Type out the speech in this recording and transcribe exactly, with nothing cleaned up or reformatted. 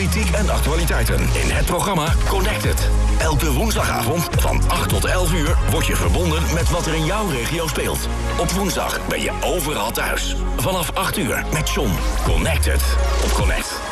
politiek en actualiteiten in het programma Connected. Elke woensdagavond van acht tot elf uur word je verbonden met wat er in jouw regio speelt. Op woensdag ben je overal thuis. Vanaf acht uur met John. Connected op Connect.